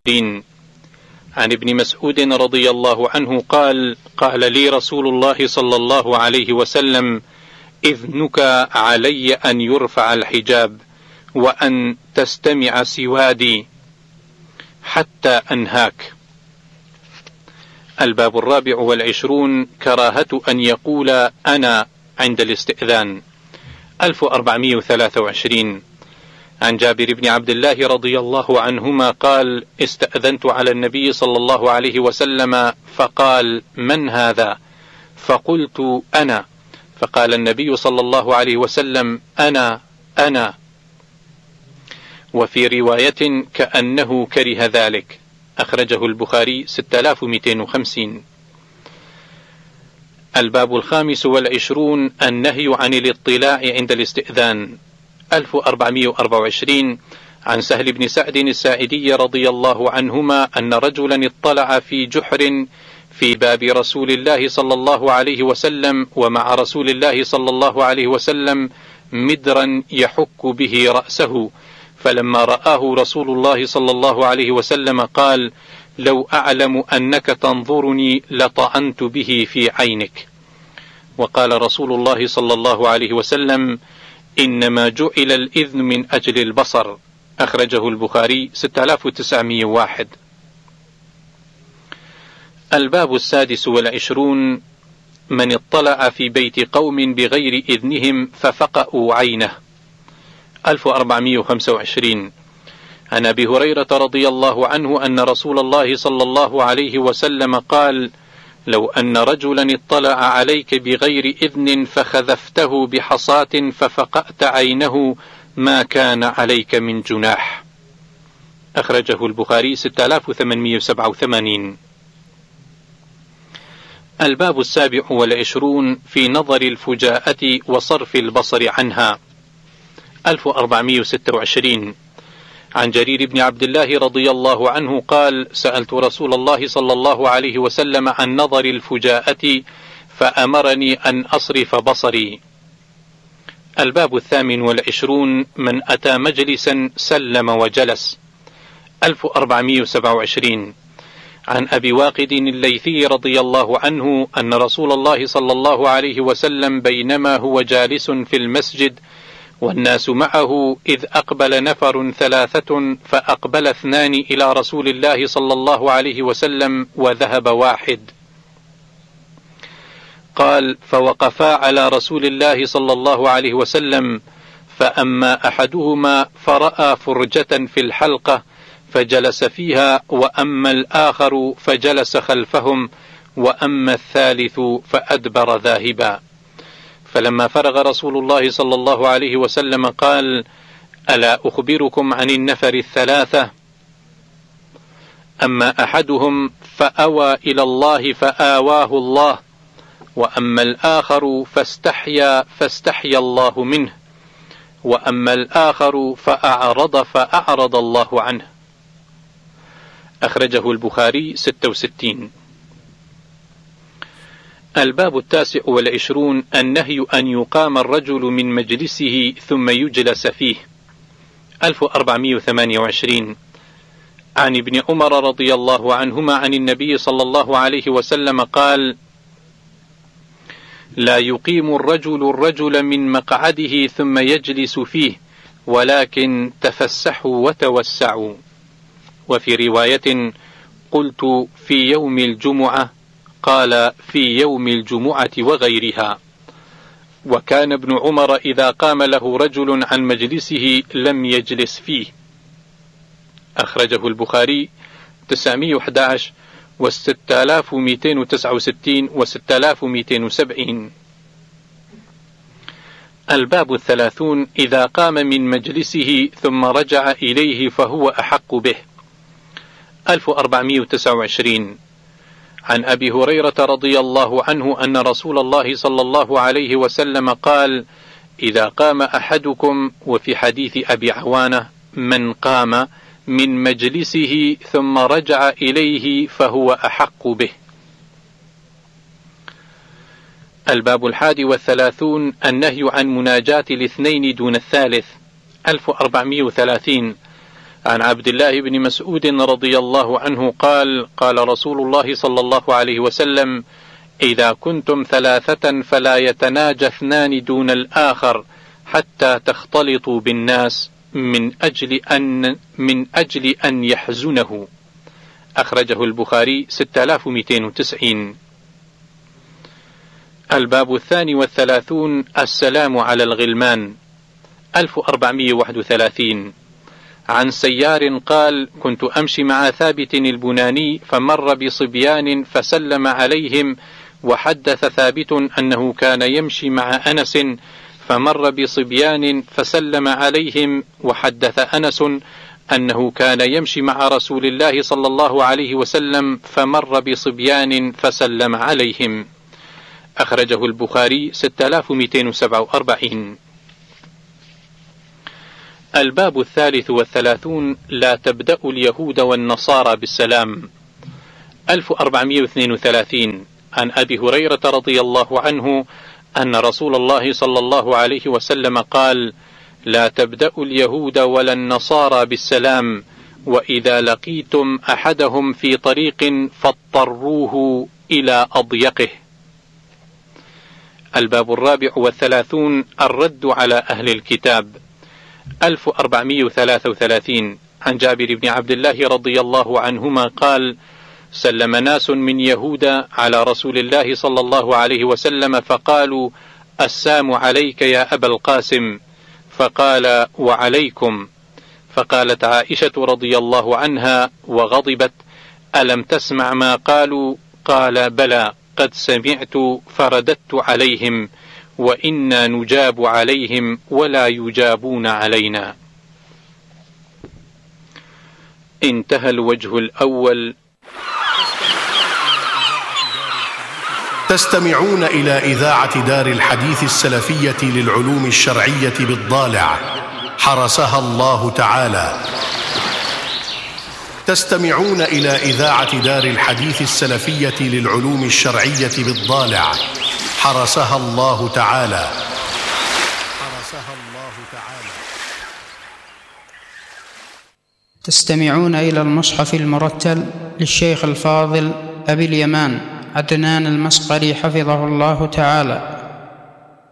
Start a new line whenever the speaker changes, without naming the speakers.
عن ابن مسعود رضي الله عنه قال: قال لي رسول الله صلى الله عليه وسلم: إذنك علي أن يرفع الحجاب وأن تستمع سوادي حتى أنهاك. الباب 24 كراهة أن يقول أنا عند الاستئذان. 1423 عن جابر بن عبد الله رضي الله عنهما قال: استأذنت على النبي صلى الله عليه وسلم فقال: من هذا؟ فقلت: أنا. فقال النبي صلى الله عليه وسلم: أنا. وفي رواية كأنه كره ذلك. أخرجه البخاري 6250. الباب 25 النهي عن الاطلاع عند الاستئذان. 1424 عن سهل بن سعد الساعدي رضي الله عنهما أن رجلا اطلع في جحر في باب رسول الله صلى الله عليه وسلم، ومع رسول الله صلى الله عليه وسلم مدرا يحك به رأسه، فلما رآه رسول الله صلى الله عليه وسلم قال: لو أعلم أنك تنظرني لطعنت به في عينك. وقال رسول الله صلى الله عليه وسلم: إنما جعل الإذن من أجل البصر. أخرجه البخاري 6901. الباب 26 من اطلع في بيت قوم بغير إذنهم ففقأوا عينه. 1425 عن أبي هريرة رضي الله عنه أن رسول الله صلى الله عليه وسلم قال: لو أن رجلا اطلع عليك بغير إذن فخذفته بحصاة ففقأت عينه ما كان عليك من جناح. أخرجه البخاري 6887. الباب 27 في نظر الفجاءة وصرف البصر عنها. 1426 عن جرير بن عبد الله رضي الله عنه قال: سألت رسول الله صلى الله عليه وسلم عن نظر الفجاءة فأمرني أن أصرف بصري. الباب 28 من أتى مجلسا سلم وجلس. 1427 عن أبي واقد الليثي رضي الله عنه أن رسول الله صلى الله عليه وسلم بينما هو جالس في المسجد والناس معه إذ أقبل نفر 3 فأقبل 2 إلى رسول الله صلى الله عليه وسلم وذهب واحد. قال: فوقفا على رسول الله صلى الله عليه وسلم، فأما أحدهما فرأى فرجة في الحلقة فجلس فيها، وأما الآخر فجلس خلفهم، وأما الثالث فأدبر ذاهبا. فلما فرغ رسول الله صلى الله عليه وسلم قال: ألا أخبركم عن النفر 3؟ أما أحدهم فأوى إلى الله فآواه الله، وأما الآخر فاستحيا الله منه، وأما الآخر فأعرض الله عنه. أخرجه البخاري 66. الباب 29 النهي أن يقام الرجل من مجلسه ثم يجلس فيه. 1428 عن ابن عمر رضي الله عنهما عن النبي صلى الله عليه وسلم قال: لا يقيم الرجل من مقعده ثم يجلس فيه، ولكن تفسحوا وتوسعوا. وفي رواية: قلت في يوم الجمعة، قال في يوم الجمعة وغيرها. وكان ابن عمر إذا قام له رجل عن مجلسه لم يجلس فيه. أخرجه البخاري 911 و6269 و6270. الباب 30 إذا قام من مجلسه ثم رجع إليه فهو أحق به. 1429 عن أبي هريرة رضي الله عنه أن رسول الله صلى الله عليه وسلم قال: إذا قام أحدكم، وفي حديث أبي عوانة: من قام من مجلسه ثم رجع إليه فهو أحق به. الباب 31 النهي عن مناجاة الاثنين دون الثالث. 1430 عن عبد الله بن مسعود رضي الله عنه قال: قال رسول الله صلى الله عليه وسلم: إذا كنتم ثلاثة فلا يتناجى اثنان دون الآخر حتى تختلطوا بالناس من أجل أن يحزنه. أخرجه البخاري 6290. الباب 32: السلام على الغلمان. 1431. عن سيار قال: كنت أمشي مع ثابت البناني فمر بصبيان فسلم عليهم، وحدث ثابت أنه كان يمشي مع أنس فمر بصبيان فسلم عليهم، وحدث أنس أنه كان يمشي مع رسول الله صلى الله عليه وسلم فمر بصبيان فسلم عليهم. أخرجه البخاري 6247. الباب 33: لا تبدأ اليهود والنصارى بالسلام. 1432. عن أبي هريرة رضي الله عنه أن رسول الله صلى الله عليه وسلم قال: لا تبدأوا اليهود ولا النصارى بالسلام، وإذا لقيتم أحدهم في طريق فاضطروه إلى أضيقه. الباب 34: الرد على أهل الكتاب. 1433. عن جابر بن عبد الله رضي الله عنهما قال: سلم ناس من يهود على رسول الله صلى الله عليه وسلم فقالوا: السلام عليك يا أبا القاسم، فقال: وعليكم. فقالت عائشة رضي الله عنها وغضبت: ألم تسمع ما قالوا؟ قال: بلى، قد سمعت، فرددت عليهم، وإنا نجاب عليهم ولا يجابون علينا. انتهى الوجه الأول.
تستمعون إلى إذاعة دار الحديث السلفية للعلوم الشرعية بالضالع، حرسها الله تعالى. تستمعون إلى إذاعة دار الحديث السلفية للعلوم الشرعية بالضالع، حرسها الله تعالى.
تستمعون إلى المصحف المرتل للشيخ الفاضل أبي اليمان عدنان المسقري حفظه الله تعالى،